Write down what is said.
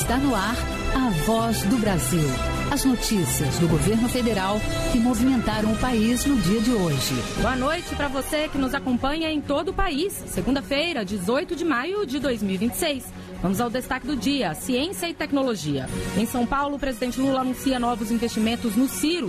Está no ar a Voz do Brasil. As notícias do governo federal que movimentaram o país no dia de hoje. Boa noite para você que nos acompanha em todo o país. Segunda-feira, 18 de maio de 2026. Vamos ao destaque do dia: ciência e tecnologia. Em São Paulo, o presidente Lula anuncia novos investimentos no Ciro